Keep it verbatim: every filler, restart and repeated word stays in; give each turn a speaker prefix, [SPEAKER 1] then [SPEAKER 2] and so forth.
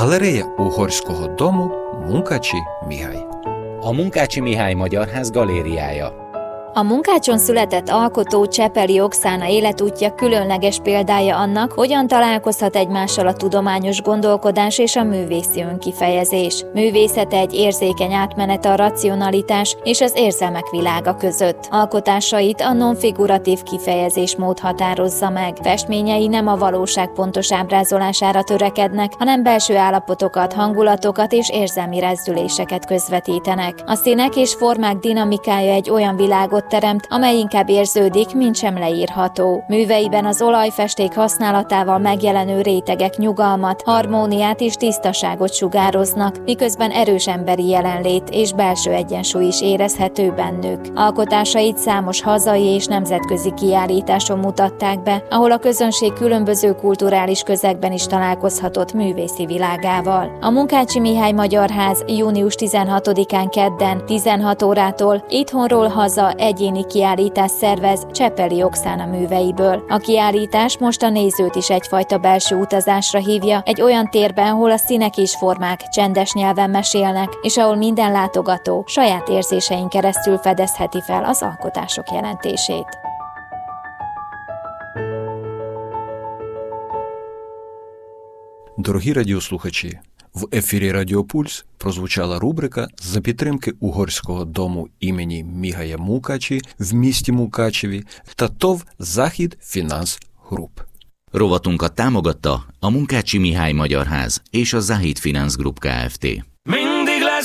[SPEAKER 1] Галерея Угорського дому Munkácsy Mihály.
[SPEAKER 2] A Munkácsy Mihály Magyarház galériája.
[SPEAKER 3] A Munkácson született alkotó Csepeli Okszana életútja különleges példája annak, hogyan találkozhat egymással a tudományos gondolkodás és a művészi önkifejezés. Művészete egy érzékeny átmenet a racionalitás és az érzelmek világa között. Alkotásait a nonfiguratív kifejezésmód határozza meg. Festményei nem a valóság pontos ábrázolására törekednek, hanem belső állapotokat, hangulatokat és érzelmi rezdüléseket közvetítenek. A színek és formák dinamikája egy olyan világot teremt, amely inkább érződik, mint sem leírható. Műveiben az olajfesték használatával megjelenő rétegek nyugalmat, harmóniát és tisztaságot sugároznak, miközben erős emberi jelenlét és belső egyensúly is érezhető bennük. Alkotásait számos hazai és nemzetközi kiállításon mutatták be, ahol a közönség különböző kulturális közegben is találkozhatott művészi világával. A Munkácsy Mihály Magyarház június tizenhatodikán kedden tizenhat órától itthonról haza egyéni kiállítás szervez Csepeli Okszana műveiből. A kiállítás most a nézőt is egyfajta belső utazásra hívja, egy olyan térben, ahol a színek és formák csendes nyelven mesélnek, és ahol minden látogató saját érzésein keresztül fedezheti fel az alkotások jelentését.
[SPEAKER 1] Дорогі радіослухачі, в ефірі Радіо Пульс прозвучала рубрика за підтримки Угорського дому імені Міхая Munkácsy в місті Мукачеві та ТОВ Захід Фінанс Груп.
[SPEAKER 2] Rovatunkat támogatta a Munkácsy Mihály Magyarház és a Захід Фінанс Груп Kft.